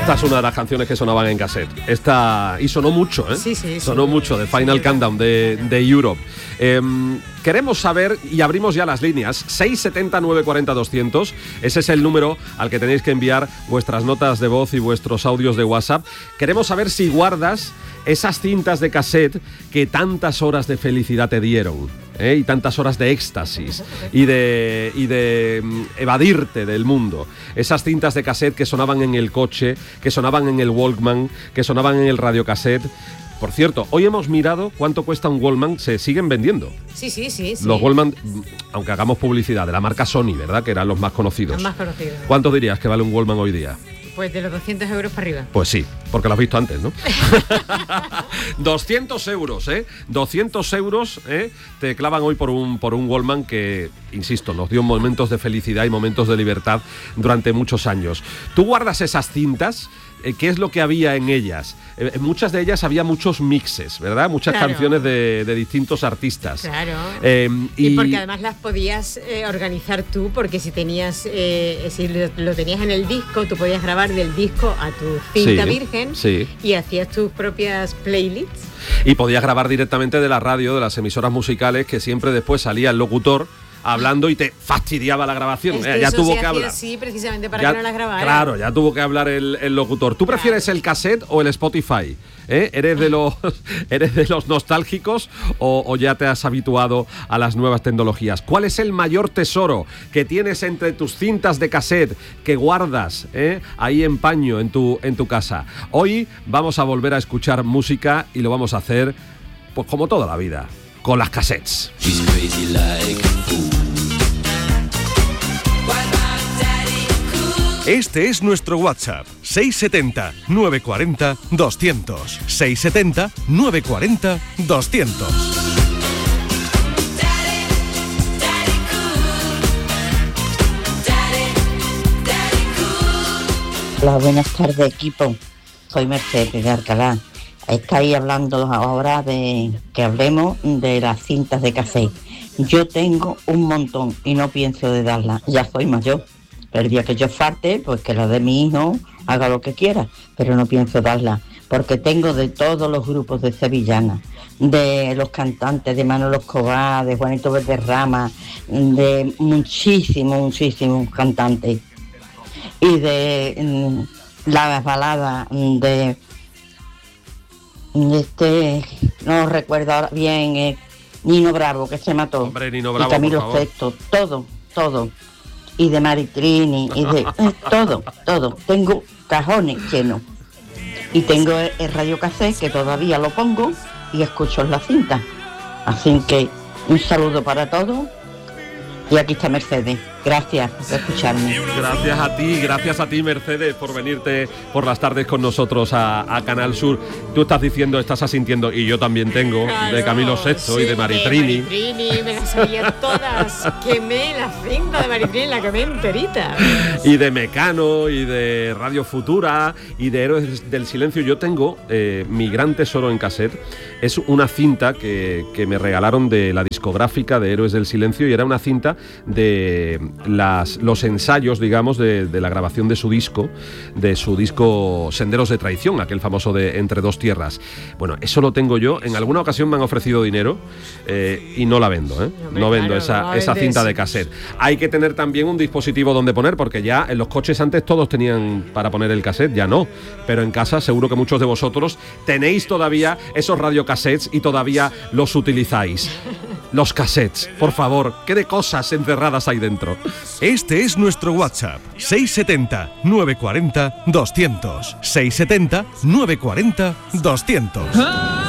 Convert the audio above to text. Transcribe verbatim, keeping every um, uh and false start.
Esta es una de las canciones que sonaban en cassette. Esta, y sonó mucho, ¿eh? Sí, sí. Sonó sí, mucho, de Final sí, Countdown de, de Europe. Eh, queremos saber, y abrimos ya las líneas, seis siete cero, nueve cuatro cero, doscientos. Ese es el número al que tenéis que enviar vuestras notas de voz y vuestros audios de WhatsApp. Queremos saber si guardas esas cintas de cassette que tantas horas de felicidad te dieron. ¿Eh? Y tantas horas de éxtasis y de, y de mm, evadirte del mundo. Esas cintas de cassette que sonaban en el coche, que sonaban en el Walkman, que sonaban en el radiocassette. Por cierto, hoy hemos mirado cuánto cuesta un Walkman, se siguen vendiendo. Sí, sí, sí. sí. Los Walkman, aunque hagamos publicidad, de la marca Sony, ¿verdad? Que eran los más conocidos. Los más conocidos. ¿Cuánto dirías que vale un Walkman hoy día? Pues de los doscientos euros para arriba. Pues sí, porque lo has visto antes, ¿no? doscientos euros, ¿eh? doscientos euros, ¿eh? Te clavan hoy por un, por un Walkman que, insisto, nos dio momentos de felicidad y momentos de libertad durante muchos años. ¿Tú guardas esas cintas? ¿Qué es lo que había en ellas? En muchas de ellas había muchos mixes, ¿verdad? Muchas claro. canciones de, de distintos artistas. Claro. Eh, y, y porque además las podías eh, organizar tú, porque si tenías, eh, si lo, lo tenías en el disco, tú podías grabar del disco a tu cinta sí, virgen sí. y hacías tus propias playlists. Y podías grabar directamente de la radio, de las emisoras musicales, que siempre después salía el locutor hablando y te fastidiaba la grabación. Es que eh, ya eso tuvo sí que hacía, hablar. Sí, precisamente para ya, que no las grabara. Claro, ya tuvo que hablar el, el locutor. ¿Tú prefieres claro. el cassette o el Spotify? ¿Eh? ¿Eres de los eres de los nostálgicos o, o ya te has habituado a las nuevas tecnologías? ¿Cuál es el mayor tesoro que tienes entre tus cintas de cassette que guardas eh, ahí en paño en tu, en tu casa? Hoy vamos a volver a escuchar música y lo vamos a hacer pues como toda la vida, con las cassettes. Este es nuestro WhatsApp, seis siete cero, nueve cuatro cero, doscientos. seis siete cero, nueve cuatro cero, doscientos. Hola, buenas tardes, equipo. Soy Mercedes de Alcalá. Estáis hablando ahora de que hablemos de las cintas de cassette. Yo tengo un montón y no pienso de darlas. Ya soy mayor. El día que yo falte, pues que la de mi hijo haga lo que quiera, pero no pienso darla, porque tengo de todos los grupos de sevillanas, de los cantantes, de Manolo Escobar, de Juanito Valderrama, de muchísimos, muchísimos cantantes, y de mm, las baladas de, de este, no recuerdo ahora bien, eh, Nino Bravo, que se mató. Hombre, Nino Bravo, y Camilo Sesto, todo, todo. Y de Maritrini, y de eh, todo, todo. Tengo cajones llenos. Y tengo el, el radiocassette que todavía lo pongo y escucho en la cinta. Así que un saludo para todos. Y aquí está Mercedes. Gracias por escucharme. Gracias a ti, gracias a ti, Mercedes, por venirte por las tardes con nosotros a, a Canal Sur. Tú estás diciendo, estás asintiendo, y yo también tengo, claro, de Camilo Sesto sí, y de Maritrini. De Maritrini, me las sabía todas. Quemé la cinta de Maritrini, la quemé enterita. Y de Mecano, y de Radio Futura, y de Héroes del Silencio. Yo tengo eh, mi gran tesoro en cassette. Es una cinta que, que me regalaron de la discográfica de Héroes del Silencio, y era una cinta de las, los ensayos, digamos, de, de la grabación de su disco, de su disco Senderos de Traición, aquel famoso de Entre Dos Tierras. Bueno, eso lo tengo yo. En alguna ocasión me han ofrecido dinero eh, y no la vendo, ¿eh? No, no vendo claro, esa, no esa cinta de cassette. Hay que tener también un dispositivo donde poner, porque ya en los coches antes todos tenían para poner el cassette, ya no. Pero en casa seguro que muchos de vosotros tenéis todavía esos radiocassettes y todavía los utilizáis. Los cassettes, por favor, ¿qué de cosas encerradas hay dentro? Este es nuestro WhatsApp, seis siete cero, nueve cuatro cero, doscientos. seis siete cero, nueve cuatro cero, doscientos.